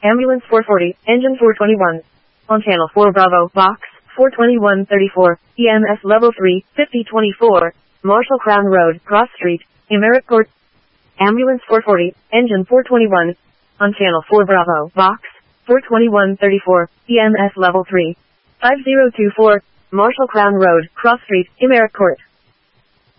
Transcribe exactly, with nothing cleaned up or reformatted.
Ambulance four forty, engine four twenty-one. On channel four Bravo, box four twenty-one thirty-four, E M S level three, fifty twenty-four, Marshall Crown Road, Cross Street, Emerick Court. Ambulance four forty, engine four twenty-one. On channel four Bravo, box four twenty-one thirty-four, E M S level three, five zero two four, Marshall Crown Road, Cross Street, Emerick Court.